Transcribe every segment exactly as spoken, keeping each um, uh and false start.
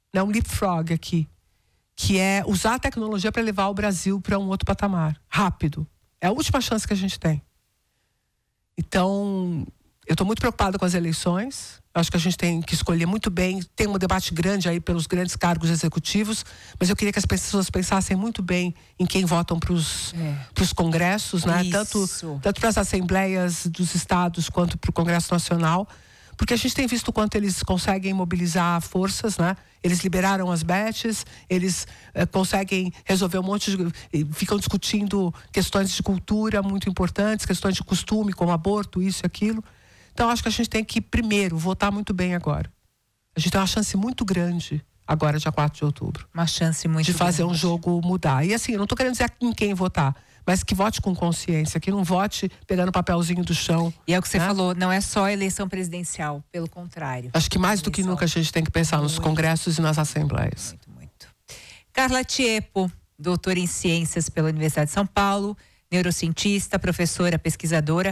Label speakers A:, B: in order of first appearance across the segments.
A: né, um leapfrog aqui, que é usar a tecnologia para levar o Brasil para um outro patamar, rápido. É a última chance que a gente tem. Então, eu estou muito preocupada com as eleições. Acho que a gente tem que escolher muito bem. Tem um debate grande aí pelos grandes cargos executivos, mas eu queria que as pessoas pensassem muito bem em quem votam para os é. congressos, né? Tanto, tanto para as assembleias dos estados quanto para o Congresso Nacional. Porque a gente tem visto o quanto eles conseguem mobilizar forças, né? Eles liberaram as bets, eles eh, conseguem resolver um monte de... Ficam discutindo questões de cultura muito importantes, questões de costume, como aborto, isso e aquilo. Então, acho que a gente tem que, primeiro, votar muito bem agora. A gente tem uma chance muito grande agora, dia quatro de outubro.
B: Uma chance muito grande.
A: De fazer um jogo mudar. E assim, eu não estou querendo dizer em quem votar, mas que vote com consciência, que não vote pegando o papelzinho do chão.
B: E é o que você
A: né?
B: falou, não é só a eleição presidencial, pelo contrário.
A: Acho que mais do que nunca a gente tem que pensar muito, nos congressos e nas assembleias.
B: Muito, muito. Carla Tiepo, doutora em ciências pela Universidade de São Paulo, neurocientista, professora, pesquisadora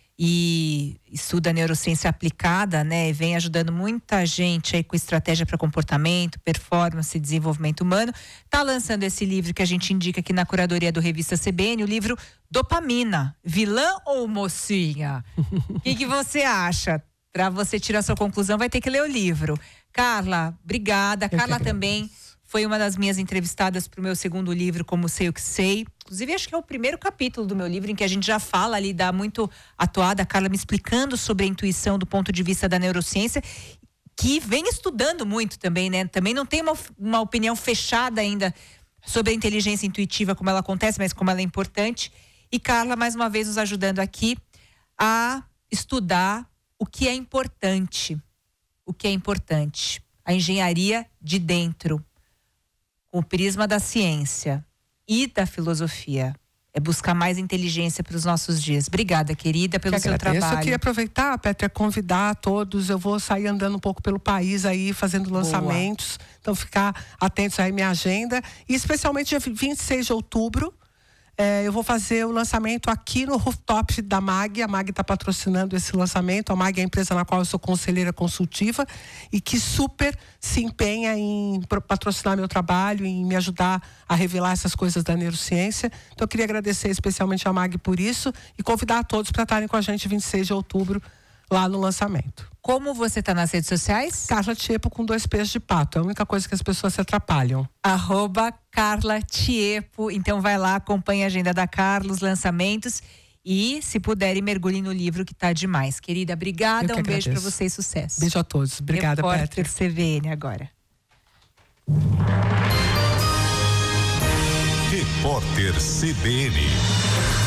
B: e estuda neurociência aplicada, né? E vem ajudando muita gente aí com estratégia para comportamento, performance e desenvolvimento humano. Tá lançando esse livro que a gente indica aqui na curadoria do Revista C B N, o livro Dopamina, vilã ou mocinha? O que, que você acha? Para você tirar sua conclusão, vai ter que ler o livro. Carla, obrigada. Eu Carla também foi uma das minhas entrevistadas para o meu segundo livro, Como Sei o Que Sei. Inclusive, acho que é o primeiro capítulo do meu livro em que a gente já fala ali, dá muito atuada, a Carla me explicando sobre a intuição do ponto de vista da neurociência, que vem estudando muito também, né? Também não tem uma, uma opinião fechada ainda sobre a inteligência intuitiva, como ela acontece, mas como ela é importante. E Carla, mais uma vez, nos ajudando aqui a estudar o que é importante. O que é importante. A engenharia de dentro. Com o prisma da ciência e da filosofia. É buscar mais inteligência para os nossos dias. Obrigada, querida, pelo seu trabalho.
A: Eu queria aproveitar, Petra, convidar todos. Eu vou sair andando um pouco pelo país aí, fazendo lançamentos. Boa. Então, ficar atentos aí à minha agenda. E especialmente dia vinte e seis de outubro, é, eu vou fazer o lançamento aqui no rooftop da M A G. A M A G está patrocinando esse lançamento. A M A G é a empresa na qual eu sou conselheira consultiva e que super se empenha em patrocinar meu trabalho, em me ajudar a revelar essas coisas da neurociência. Então eu queria agradecer especialmente a M A G por isso e convidar a todos para estarem com a gente vinte e seis de outubro lá no lançamento.
B: Como você está nas redes sociais?
A: Carla Tiepo com dois pés de pato. É a única coisa que as pessoas se atrapalham.
B: Arroba Carla Tiepo. Então vai lá, acompanha a agenda da Carla, os lançamentos. E, se puderem, mergulhem no livro que tá demais. Querida, obrigada. Um
A: agradeço.
B: Beijo para você e sucesso.
A: Beijo a todos. Obrigada,
B: Repórter C V N agora.
C: Repórter C B N.